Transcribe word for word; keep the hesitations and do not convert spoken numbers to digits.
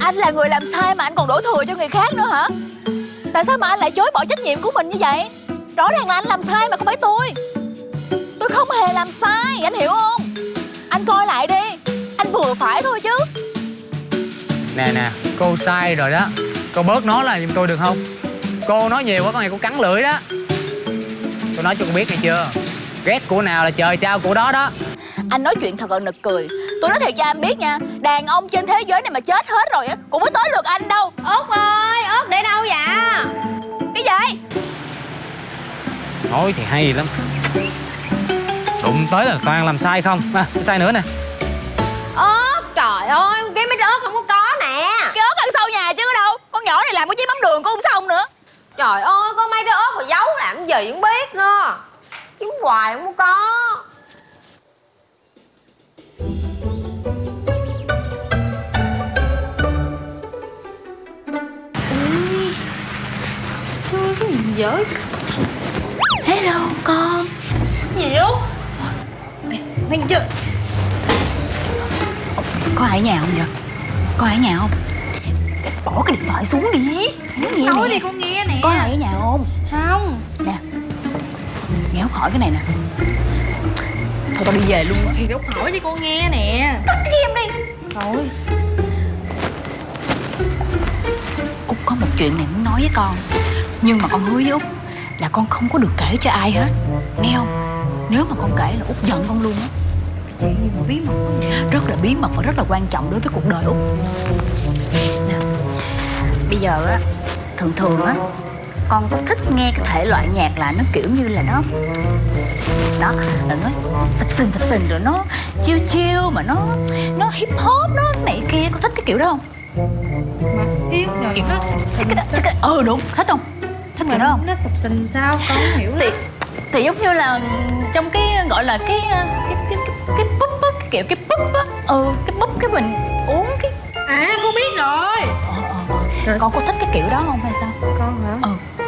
Anh là người làm sai mà anh còn đổ thừa cho người khác nữa hả? Tại sao mà anh lại chối bỏ trách nhiệm của mình như vậy? Rõ ràng là anh làm sai mà không phải tôi. Tôi không hề làm sai, anh hiểu không? Anh coi lại đi, anh vừa phải thôi chứ. Nè nè, cô sai rồi đó. Cô bớt nói lại giùm tôi được không? Cô nói nhiều quá có ngày cô cắn lưỡi đó. Tôi nói cho cô biết nghe chưa? Ghét của nào là trời trao của đó đó. Anh nói chuyện thật là nực cười. Tôi nói thiệt cho anh biết nha, đàn ông trên thế giới này mà chết hết rồi á cũng mới tới lượt anh đâu. Út ơi, Út để đâu vậy? Cái gì? Nói thì hay lắm. Đụng tới là toàn làm sai không. À, sai nữa nè. Út, trời ơi, con kiếm mấy trái ớt không có có nè. Cái ớt ăn sau nhà chứ đâu. Con nhỏ này làm cái chiếc bánh đường cũng không xong nữa. Trời ơi, có mấy trái ớt mà giấu làm gì không biết nữa. Kiếm hoài không có. Ui, cái gì vậy? Hello con. Gì Út? Mình chưa. Có ai ở nhà không vậy? Có ai ở nhà không? Bỏ cái điện thoại xuống đi. Nói nghe Nói nè. đi con nghe nè. Có ai ở nhà không? Không. Nè, nghe Út hỏi cái này nè. Thôi tao đi về luôn á. Thì Út hỏi đi con nghe nè. Tắt cái game đi. Thôi. Út có một chuyện này muốn nói với con. Nhưng mà con hứa với Út là con không có được kể cho ai hết. Nghe không? Nếu mà con kể là Út giận con luôn á. Chuyện gì mà bí mật? Rất là bí mật và rất là quan trọng đối với cuộc đời Út. Nè, bây giờ á, thường thường á, con có thích nghe cái thể loại nhạc là nó kiểu như là nó đó, là nó sập sình sập sình rồi nó chill chill mà nó nó hip hop nó này kia, con thích cái kiểu đó không? Mà biết rồi Kiểu nó sập sình. Ừ đúng, thích không? Thích kiểu đó không? Nó sập sình sao con không hiểu Thì lắm. thì giống như là trong cái gọi là cái cái cái cái, cái búp á, cái kiểu cái búp á, ừ cái búp cái mình uống cái À con biết rồi. ờ, ờ, ờ. Con có thích cái kiểu đó không hay sao? Con hả? Ừ